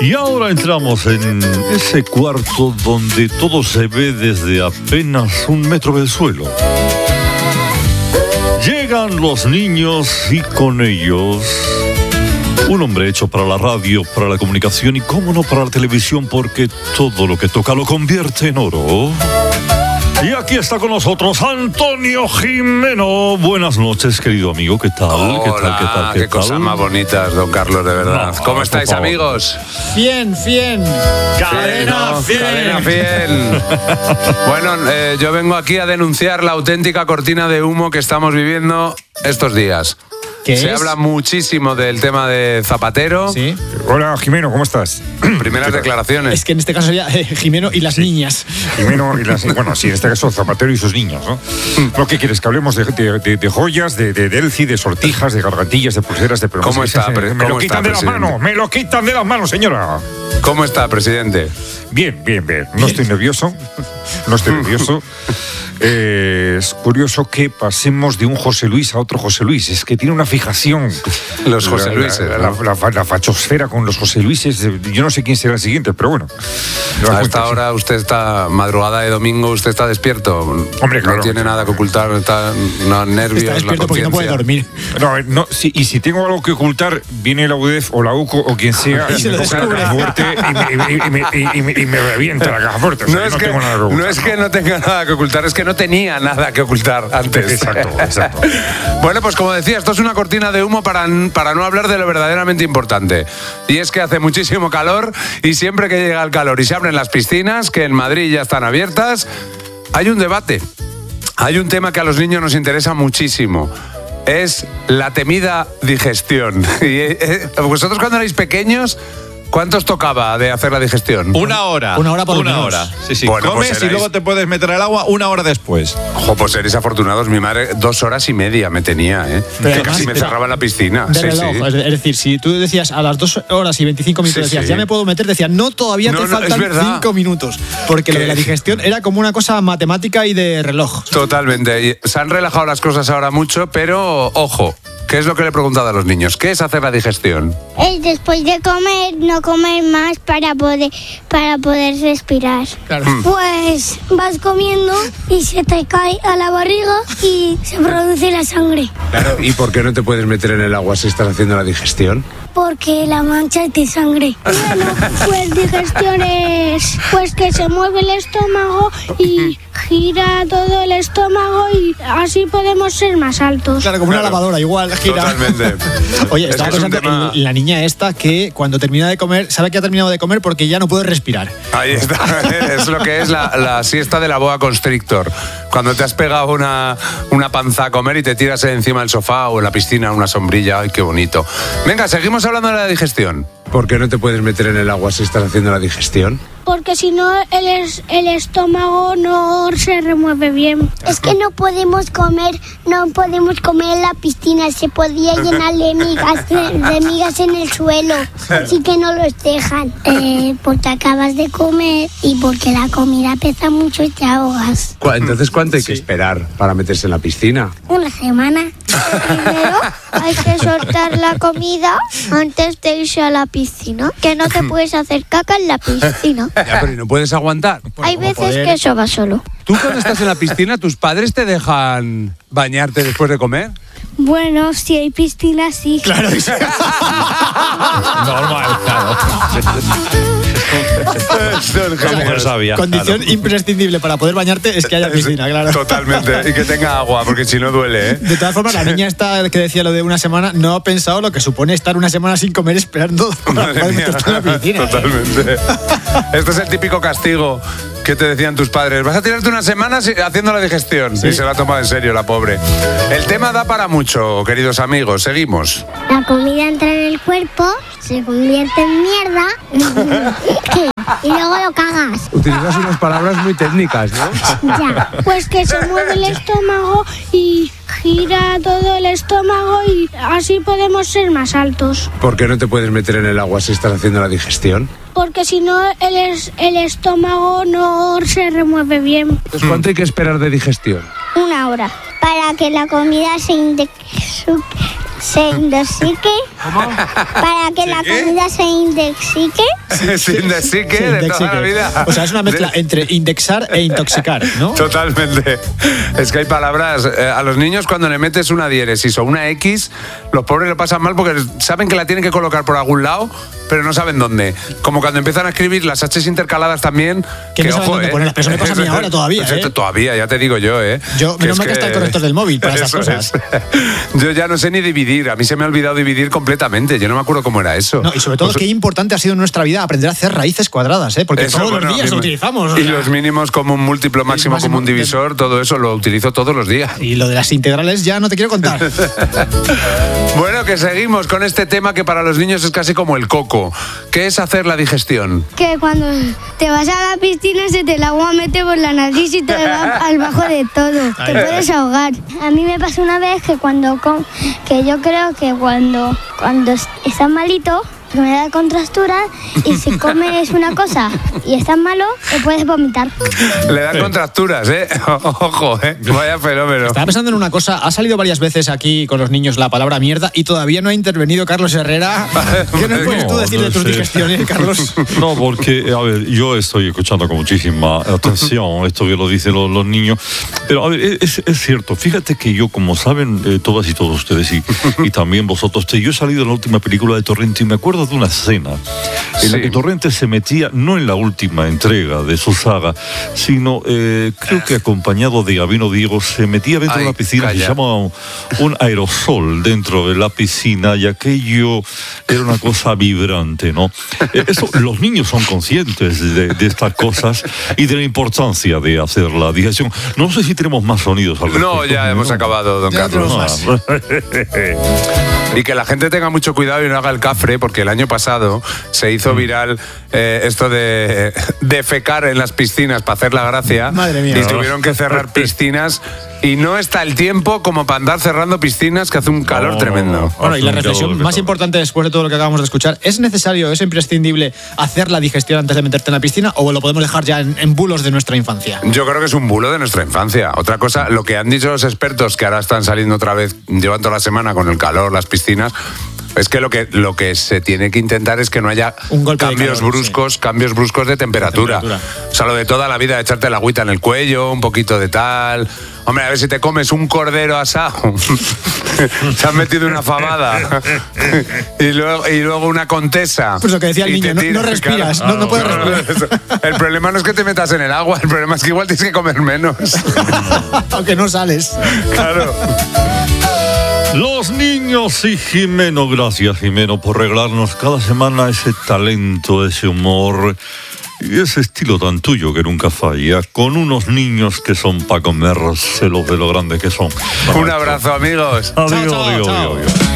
Y ahora entramos en ese cuarto donde todo se ve desde apenas 1 metro del suelo. Llegan los niños y con ellos un hombre hecho para la radio, para la comunicación y, cómo no, para la televisión, porque todo lo que toca lo convierte en oro. Y aquí está con nosotros Antonio Gimeno. Buenas noches, querido amigo. ¿Qué tal? Hola, qué cosas más bonitas, don Carlos, de verdad. No, ¿Cómo estáis, amigos? Bien. Cadena 100. Bueno, yo vengo aquí a denunciar la auténtica cortina de humo que estamos viviendo estos días. Se habla muchísimo del tema de Zapatero. Sí. Hola, Gimeno, ¿cómo estás? Primeras declaraciones. Es que en este caso sería Gimeno y las niñas. Gimeno y las... Bueno, sí, en este caso Zapatero y sus niños, ¿no? ¿Lo que quieres? Que hablemos de joyas, de Delci, de sortijas, de gargantillas, de pulseras, de... ¿Cómo está, Me lo quitan de las manos, me lo quitan de las manos, señora. ¿Cómo está, presidente? Bien. No estoy nervioso. Es curioso que pasemos de un José Luis a otro José Luis. Es que tiene una fijación. Los José Luises. La fachosfera con los José Luises. Yo no sé quién será el siguiente, pero bueno. A esta hora usted está, madrugada de domingo, usted está despierto. Hombre, claro. No tiene nada que ocultar, está nervios, Está despierto porque no puede dormir. No, y si tengo algo que ocultar, viene la UDEF o la UCO o quien sea y me coge la caja fuerte y me revienta la caja fuerte. O sea, no tengo nada que ocultar. No es que no tenga nada que ocultar, es que no tenía nada que ocultar antes. Exacto. Bueno, pues como decía, esto es una cortina de humo para no hablar de lo verdaderamente importante. Y es que hace muchísimo calor y siempre que llega el calor y se abren las piscinas, que en Madrid ya están abiertas, hay un debate. Hay un tema que a los niños nos interesa muchísimo. Es la temida digestión. Y, vosotros cuando erais pequeños, ¿cuántos tocaba de hacer la digestión? 1 hora. 1 hora por lo menos. Sí. Bueno, comes pues y luego te puedes meter al agua 1 hora después. Ojo, pues seréis afortunados. Mi madre 2 horas y media me tenía, Pero que casi me cerraba en la piscina. De Sí, reloj. sí. Es decir, si tú decías a las 2 horas y 25 minutos, decías, ya me puedo meter, decías, no, todavía te faltan 5 minutos. Porque lo de la digestión era como una cosa matemática y de reloj. Totalmente. Se han relajado las cosas ahora mucho, pero ojo, ¿qué es lo que le he preguntado a los niños? ¿Qué es hacer la digestión? Es después de comer, no comer más para poder respirar. Claro. Pues vas comiendo y se te cae a la barriga y se produce la sangre. Claro, ¿y por qué no te puedes meter en el agua si estás haciendo la digestión? Porque la mancha es de sangre. Bueno, pues digestión es pues que se mueve el estómago y gira todo el estómago y así podemos ser más altos. Claro, como una lavadora, igual gira. Totalmente. Oye, Es estaba que es un pensando tema- en la niña esta que cuando termina de comer, sabe que ha terminado de comer porque ya no puede respirar. Ahí está, es lo que es la siesta de la boa constrictor. Cuando te has pegado una panza a comer y te tiras encima del sofá o en la piscina, una sombrilla. Ay, qué bonito. Venga, seguimos hablando de la digestión. ¿Por qué no te puedes meter en el agua si estás haciendo la digestión? Porque si no el estómago no se remueve bien. Es que no podemos comer en la piscina, se podía llenar de migas en el suelo, así que no los dejan. Porque acabas de comer y porque la comida pesa mucho y te ahogas. Entonces, ¿cuánto hay que esperar para meterse en la piscina? Una semana. Primero hay que soltar la comida antes de irse a la piscina, que no te puedes hacer caca en la piscina. Ya, pero ¿y no puedes aguantar? Hay veces que eso va solo. ¿Tú cuando estás en la piscina, tus padres te dejan bañarte después de comer? Bueno, si hay piscina, sí. Claro. Normal, claro. Una mujer sabia. Condición imprescindible para poder bañarte es que haya piscina, claro. Totalmente. Y que tenga agua, porque si no duele, ¿eh? De todas formas, la niña esta que decía lo de una semana no ha pensado lo que supone estar una semana sin comer esperando para Madre poder mía. meterte en la piscina. Totalmente. Este es el típico castigo que te decían tus padres. Vas a tirarte una semana haciendo la digestión. Y se la ha tomado en serio la pobre. El tema da para mucho, queridos amigos. Seguimos. La comida entra en el cuerpo, se convierte en mierda y luego lo cagas. Utilizas unas palabras muy técnicas, ¿no? Ya. Pues que se mueve el estómago y gira todo el estómago y así podemos ser más altos. ¿Por qué no te puedes meter en el agua si estás haciendo la digestión? Porque si no el estómago no se remueve bien. Entonces, ¿cuánto hay que esperar de digestión? 1 hora. Para que la comida se intoxique. Para que la comida se intoxique. Se intoxique de toda la vida. O sea, es una mezcla entre indexar e intoxicar, ¿no? Totalmente. Es que hay palabras. A los niños, cuando le metes una diéresis o una X, los pobres lo pasan mal porque saben que la tienen que colocar por algún lado, pero no saben dónde. Como cuando empiezan a escribir las H's intercaladas también. Que no saben dónde ponerlas, pero eso me pasa a mí ahora todavía. Todavía, ya te digo yo, Yo, menos mal que está el corrector del móvil para esas cosas. Yo ya no sé ni dividir. A mí se me ha olvidado dividir completamente. Yo no me acuerdo cómo era eso. No, y sobre todo, qué importante ha sido en nuestra vida aprender a hacer raíces cuadradas, porque eso, todos los días lo utilizamos. Y los mínimos común múltiplo, máximo común divisor, todo eso lo utilizo todos los días. Y lo de las integrales ya no te quiero contar. Bueno, que seguimos con este tema que para los niños es casi como el coco. ¿Qué es hacer la digestión? Que cuando te vas a la piscina se te el agua mete por la nariz y te va al bajo de todo. Te puedes ahogar. A mí me pasó una vez que que yo creo que cuando estás malito, me da contractura y si comes una cosa y estás malo, te puedes vomitar. Le dan contracturas, Ojo, Vaya fenómeno. Estaba pensando en una cosa. Ha salido varias veces aquí con los niños la palabra mierda y todavía no ha intervenido Carlos Herrera. ¿Qué nos puedes tú decir de tus digestiones, Carlos? No, porque, a ver, yo estoy escuchando con muchísima atención esto que lo dicen los niños. Pero, a ver, es cierto. Fíjate que yo, como saben todas y todos ustedes y también vosotros, yo he salido en la última película de Torrente y me acuerdo de una escena en la que Torrente se metía, no en la última entrega de su saga, sino creo que acompañado de Gabino Diego, se metía dentro de la piscina, se llama un aerosol dentro de la piscina, y aquello era una cosa vibrante, ¿no? Eso, los niños son conscientes de estas cosas y de la importancia de hacer la digestión. No sé si tenemos más sonidos al respecto. No, ya hemos acabado, don Carlos. Y que la gente tenga mucho cuidado y no haga el cafre, porque el año pasado se hizo viral esto de defecar en las piscinas para hacer la gracia. Madre mía. Y tuvieron que cerrar piscinas. Y no está el tiempo como para andar cerrando piscinas, que hace un calor tremendo. Bueno, y la reflexión más importante después de todo lo que acabamos de escuchar, ¿es necesario, es imprescindible hacer la digestión antes de meterte en la piscina o lo podemos dejar ya en bulos de nuestra infancia? Yo creo que es un bulo de nuestra infancia. Otra cosa, lo que han dicho los expertos, que ahora están saliendo otra vez, llevan toda la semana con el calor, las piscinas, es que lo que se tiene que intentar es que no haya cambios bruscos de temperatura. O sea, lo de toda la vida, echarte la agüita en el cuello, un poquito de tal. Hombre, a ver si te comes un cordero asado. Se han metido una fabada. y luego una contesa. Pues lo que decía el niño, no respiras, claro, no puedes respirar. El problema no es que te metas en el agua, el problema es que igual tienes que comer menos. Aunque no sales. Claro. Los niños y Jimeno, gracias Jimeno por regalarnos cada semana ese talento, ese humor y ese estilo tan tuyo que nunca falla, con unos niños que son para comérselos de lo grandes que son. Un abrazo, amigos. Adiós, adiós, adiós.